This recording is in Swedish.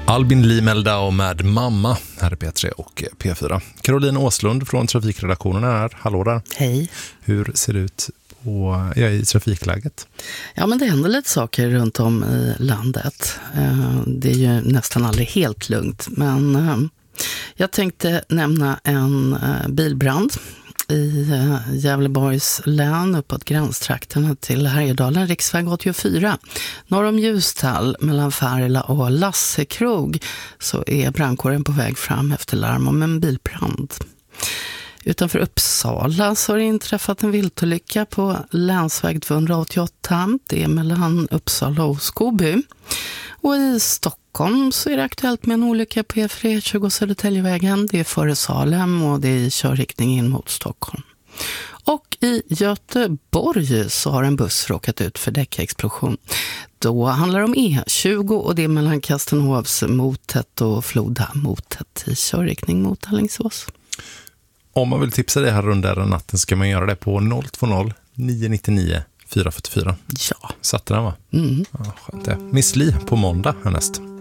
Albin Limeldau med Mamma här är P3 och P4. Caroline Åslund från trafikredaktionen är här. Hallå där. Hej. Hur ser det ut i trafikläget? Ja, men det händer lite saker runt om i landet. Det är ju nästan aldrig helt lugnt. Men jag tänkte nämna en bilbrand i Gävleborgs län uppåt gränstrakterna till Härjedalen, riksväg 84. Norr om Ljusdal mellan Färila och Lassekrog så är brandkåren på väg fram efter larm om en bilbrand. Utanför Uppsala så har det inträffat en viltolycka på länsväg 288. Det är mellan Uppsala och Skoby. Och i Stockholm så är det aktuellt med en olycka på E420 Södertäljevägen. Det är före Salem och det är i körriktning in mot Stockholm. Och i Göteborg så har en buss råkat ut för däckexplosion. Då handlar det om E20 och det är mellan Kastenhovs Motet och Floda Motet i körriktning mot Alingsås. Om man vill tipsa dig här under natten ska man göra det på 020 999 444. Ja. Satte den, va? Ja, skönt det. Miss Li på måndag härnäst.